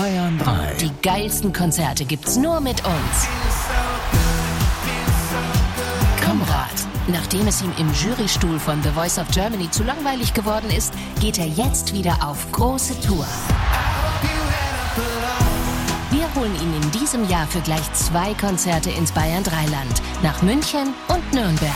Bayern 3. Die geilsten Konzerte gibt's nur mit uns. Konrad. Nachdem es ihm im Jurystuhl von The Voice of Germany zu langweilig geworden ist, geht er jetzt wieder auf große Tour. Wir holen ihn in diesem Jahr für gleich 2 Konzerte ins Bayern 3-Land, nach München und Nürnberg.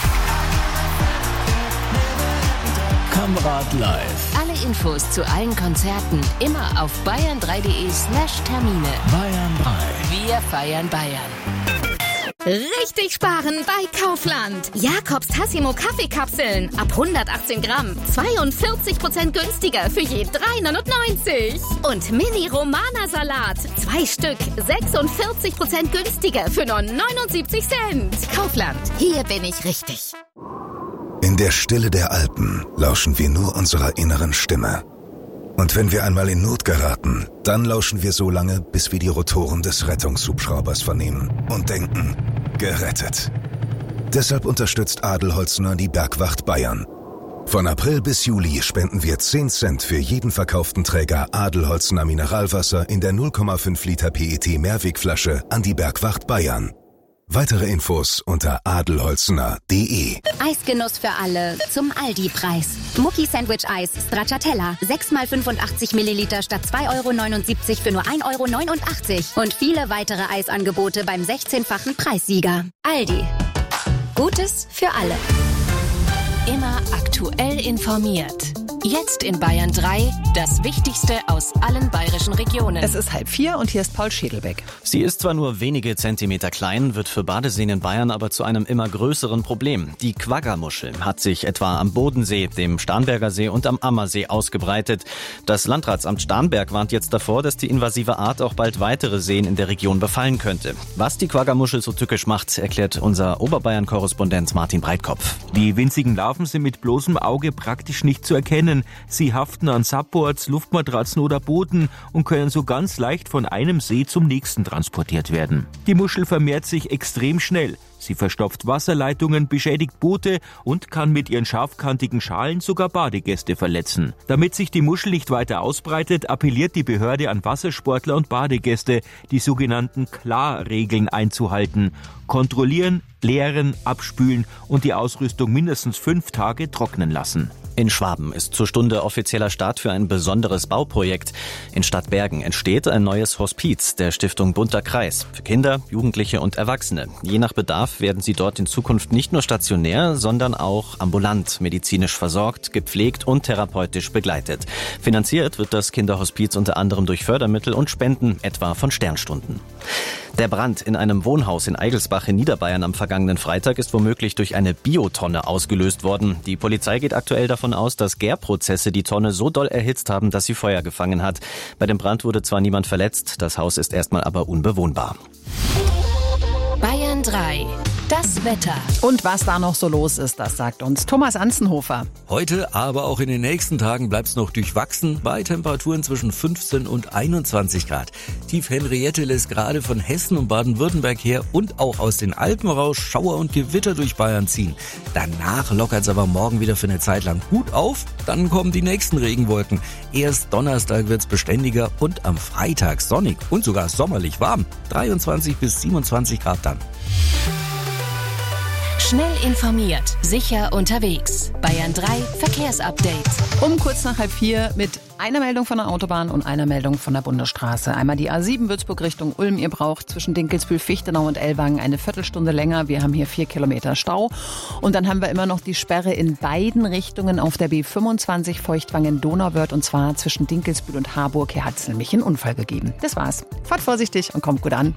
Konrad live. Alle Infos zu allen Konzerten immer auf bayern3.de/Termine. Bayern 3. Wir feiern Bayern. Richtig sparen bei Kaufland. Jakobs Tassimo Kaffeekapseln ab 118 Gramm. 42% günstiger für je 3,99. Und Mini Romana Salat. 2 Stück. 46% günstiger für nur 79 Cent. Kaufland. Hier bin ich richtig. In der Stille der Alpen lauschen wir nur unserer inneren Stimme. Und wenn wir einmal in Not geraten, dann lauschen wir so lange, bis wir die Rotoren des Rettungshubschraubers vernehmen und denken, gerettet. Deshalb unterstützt Adelholzner die Bergwacht Bayern. Von April bis Juli spenden wir 10 Cent für jeden verkauften Träger Adelholzner Mineralwasser in der 0,5 Liter PET Mehrwegflasche an die Bergwacht Bayern. Weitere Infos unter adelholzner.de. Eisgenuss für alle zum Aldi-Preis. Mucki Sandwich Eis Stracciatella. 6x85 Milliliter statt 2,79 € für nur 1,89 €. Und viele weitere Eisangebote beim 16-fachen Preissieger. Aldi. Gutes für alle. Immer aktuell informiert. Jetzt in Bayern 3, das Wichtigste aus allen bayerischen Regionen. Es ist 3:30 und hier ist Paul Schädelbeck. Sie ist zwar nur wenige Zentimeter klein, wird für Badeseen in Bayern aber zu einem immer größeren Problem. Die Quagga-Muschel hat sich etwa am Bodensee, dem Starnberger See und am Ammersee ausgebreitet. Das Landratsamt Starnberg warnt jetzt davor, dass die invasive Art auch bald weitere Seen in der Region befallen könnte. Was die Quagga-Muschel so tückisch macht, erklärt unser Oberbayern-Korrespondent Martin Breitkopf. Die winzigen Larven sind mit bloßem Auge praktisch nicht zu erkennen. Sie haften an Subboards, Luftmatratzen oder Booten und können so ganz leicht von einem See zum nächsten transportiert werden. Die Muschel vermehrt sich extrem schnell. Sie verstopft Wasserleitungen, beschädigt Boote und kann mit ihren scharfkantigen Schalen sogar Badegäste verletzen. Damit sich die Muschel nicht weiter ausbreitet, appelliert die Behörde an Wassersportler und Badegäste, die sogenannten Klarregeln einzuhalten. Kontrollieren, leeren, abspülen und die Ausrüstung mindestens 5 Tage trocknen lassen. In Schwaben ist zur Stunde offizieller Start für ein besonderes Bauprojekt. In Stadtbergen entsteht ein neues Hospiz der Stiftung Bunter Kreis für Kinder, Jugendliche und Erwachsene. Je nach Bedarf werden sie dort in Zukunft nicht nur stationär, sondern auch ambulant medizinisch versorgt, gepflegt und therapeutisch begleitet. Finanziert wird das Kinderhospiz unter anderem durch Fördermittel und Spenden, etwa von Sternstunden. Der Brand in einem Wohnhaus in Eigelsbach in Niederbayern am vergangenen Freitag ist womöglich durch eine Biotonne ausgelöst worden. Die Polizei geht aktuell davon aus, dass Gärprozesse die Tonne so doll erhitzt haben, dass sie Feuer gefangen hat. Bei dem Brand wurde zwar niemand verletzt, das Haus ist erstmal aber unbewohnbar. Bayern 3. Das Wetter. Und was da noch so los ist, das sagt uns Thomas Anzenhofer. Heute, aber auch in den nächsten Tagen bleibt es noch durchwachsen bei Temperaturen zwischen 15 und 21 Grad. Tief Henriette lässt gerade von Hessen und Baden-Württemberg her und auch aus den Alpen raus Schauer und Gewitter durch Bayern ziehen. Danach lockert es aber morgen wieder für eine Zeit lang gut auf, dann kommen die nächsten Regenwolken. Erst Donnerstag wird es beständiger und am Freitag sonnig und sogar sommerlich warm. 23 bis 27 Grad dann. Schnell informiert, sicher unterwegs. Bayern 3 Verkehrsupdate. Um kurz nach 3:30 mit einer Meldung von der Autobahn und einer Meldung von der Bundesstraße. Einmal die A7 Würzburg Richtung Ulm. Ihr braucht zwischen Dinkelsbühl, Fichtenau und Ellwangen eine Viertelstunde länger. Wir haben hier 4 Kilometer Stau. Und dann haben wir immer noch die Sperre in beiden Richtungen auf der B25 Feuchtwangen-Donauwörth. Und zwar zwischen Dinkelsbühl und Harburg. Hier hat es nämlich einen Unfall gegeben. Das war's. Fahrt vorsichtig und kommt gut an.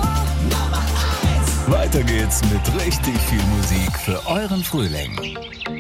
Weiter geht's mit richtig viel Musik für euren Frühling.